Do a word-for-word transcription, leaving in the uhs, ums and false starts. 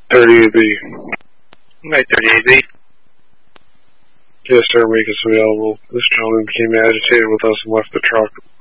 thirty-eight B. Night thirty-eight B. Yes, sir, make us available. This gentleman became agitated with us and left the truck.